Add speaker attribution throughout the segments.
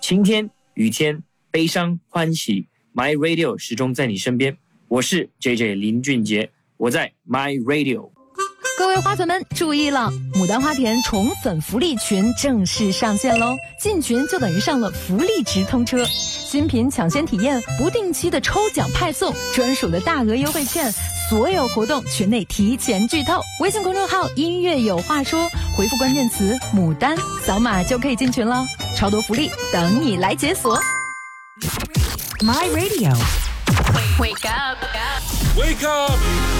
Speaker 1: 晴天、雨天、悲伤、欢喜 ，My Radio 始终在你身边。我是 JJ 林俊杰，我在 My Radio。
Speaker 2: 各位花粉们注意了，牡丹花田宠粉福利群正式上线喽！进群就等于上了福利直通车，新品抢先体验，不定期的抽奖派送，专属的大额优惠券，所有活动群内提前剧透。微信公众号音乐有话说，回复关键词牡丹，扫码就可以进群了，超多福利等你来解锁。
Speaker 3: My Radio。
Speaker 4: Wake up,
Speaker 5: Wake up!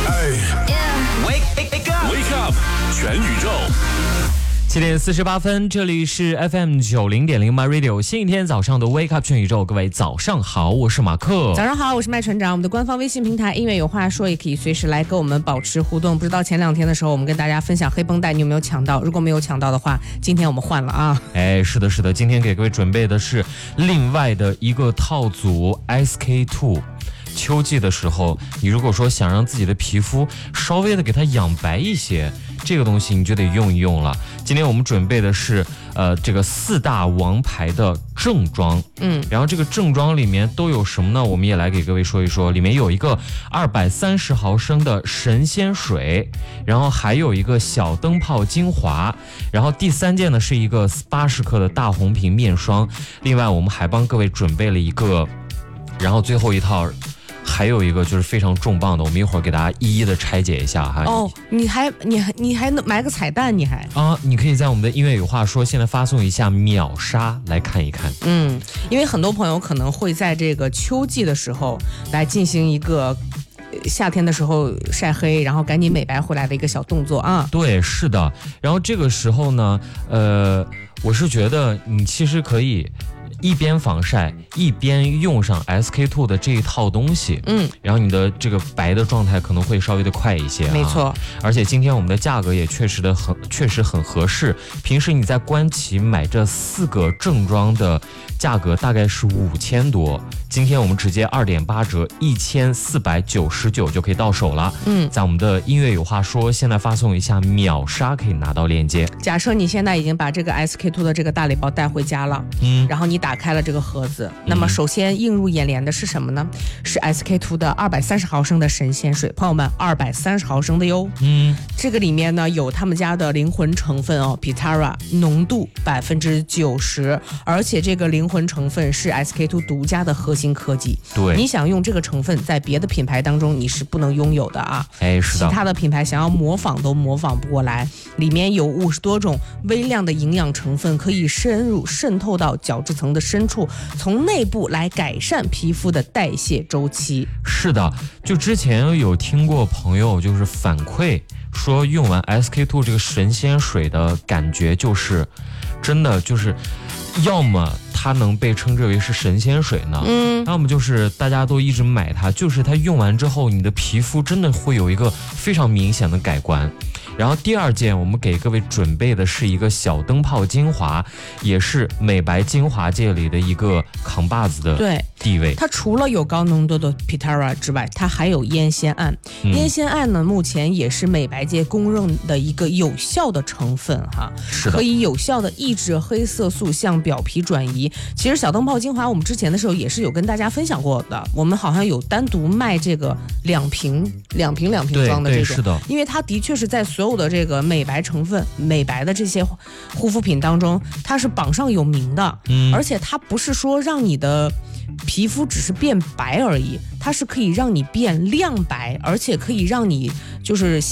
Speaker 4: wake up!
Speaker 5: Wake up! 全宇宙。
Speaker 6: 7点48分，这里是 FM 90.0 My Radio， 星期天早上的 Wake Up 全宇宙，各位早上好，我是马克。
Speaker 3: 早上好，我是麦船长。我们的官方微信平台音乐有话说，也可以随时来跟我们保持互动。不知道前2天的时候，我们跟大家分享黑绷带，你有没有抢到？如果没有抢到的话，今天我们换了啊。
Speaker 6: 是的，是的，今天给各位准备的是另外的一个套组 SK2。秋季的时候，你如果说想让自己的皮肤稍微的给它养白一些，这个东西你就得用一用了。今天我们准备的是这个4大王牌的正装，然后这个正装里面都有什么呢？我们也来给各位说一说。里面有一个230毫升的神仙水，然后还有一个小灯泡精华，然后第3件呢是一个80克的大红瓶面霜。另外我们还帮各位准备了一个，然后最后一套还有一个就是非常重磅的，我们一会儿给大家一一的拆解一下哈。
Speaker 3: 哦，你还能埋个彩蛋，你还
Speaker 6: 你可以在我们的音乐有话说现在发送一下秒杀来看一看。
Speaker 3: 因为很多朋友可能会在这个秋季的时候来进行一个夏天的时候晒黑，然后赶紧美白回来的一个小动作啊。
Speaker 6: 对，是的。然后这个时候呢，我是觉得你其实可以一边防晒一边用上 SK2 的这一套东西，然后你的这个白的状态可能会稍微的快一些，
Speaker 3: 没错。
Speaker 6: 而且今天我们的价格也确实很合适。平时你在官旗买这4个正装的价格大概是5000多，今天我们直接2.8折，1499就可以到手了。在我们的音乐有话说，现在发送一下秒杀可以拿到链接。
Speaker 3: 假设你现在已经把这个 SK2 的这个大礼包带回家了，然后你打开了这个盒子，那么首先映入眼帘的是什么呢？是 SK2 的230毫升的神仙水，朋友们，230毫升的哟。这个里面呢有他们家的灵魂成分哦 ，Pitara 浓度90%，而且这个灵魂成分是 SK2 独家的核心科技。
Speaker 6: 对，
Speaker 3: 你想用这个成分，在别的品牌当中你是不能拥有的啊。
Speaker 6: 是的，
Speaker 3: 其他的品牌想要模仿都模仿不过来。里面有50多种微量的营养成分，可以渗透到角质层的深处，从内部来改善皮肤的代谢周期。
Speaker 6: 是的，就之前有听过朋友就是反馈说，用完 SK2 这个神仙水的感觉就是真的就是要么它能被称之为是神仙水呢，要么就是大家都一直买它，就是它用完之后你的皮肤真的会有一个非常明显的改观。然后第2件我们给各位准备的是一个小灯泡精华，也是美白精华界里的一个扛把子的地位。
Speaker 3: 它除了有高浓度的 Pitara 之外，它还有烟酰胺。烟酰胺呢，目前也是美白界公认的一个有效的成分哈，可以有效的抑制黑色素向表皮转移。其实小灯泡精华我们之前的时候也是有跟大家分享过的，我们好像有单独卖这个2瓶装的这种，
Speaker 6: 是的，
Speaker 3: 因为它的确是在所有的这个美白成分、美白的这些护肤品当中，它是榜上有名的。而且它不是说让你的皮肤只是变白而已，它是可以让你变亮白，而且可以让你就是